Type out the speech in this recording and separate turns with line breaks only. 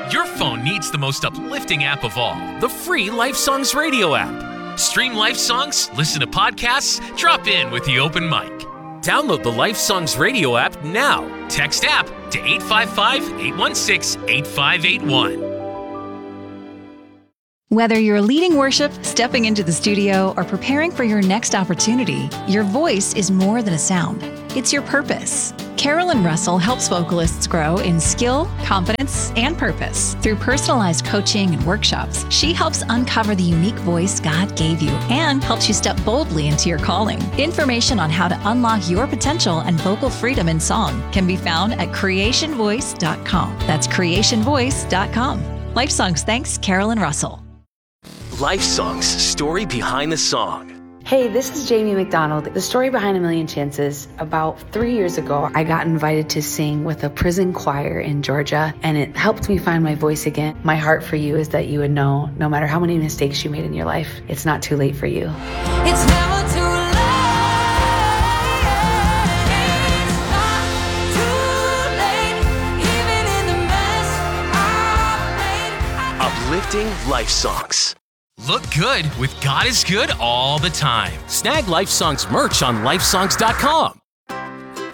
Your phone needs the most uplifting app of all, the free Life Songs radio app. Stream Life Songs, listen to podcasts, drop in with the open mic. Download the Life Songs radio app now. Text app to 855-816-8581.
Whether you're leading worship, stepping into the studio, or preparing for your next opportunity, your voice is more than a sound. It's your purpose. Carolyn Russell helps vocalists grow in skill, confidence, and purpose. Through personalized coaching and workshops, she helps uncover the unique voice God gave you and helps you step boldly into your calling. Information on how to unlock your potential and vocal freedom in song can be found at creationvoice.com. That's creationvoice.com. Life Songs thanks Carolyn Russell.
Life Songs, story behind the song.
Hey, this is Jamie McDonald. The story behind A Million Chances. About 3 years ago, I got invited to sing with a prison choir in Georgia, and it helped me find my voice again. My heart for you is that you would know, no matter how many mistakes you made in your life, it's not too late for you.
It's never too late. It's not too late. Even in the mess I've made.
Uplifting Life Songs. Look good with God is Good all the time. Snag Life Songs merch on lifesongs.com.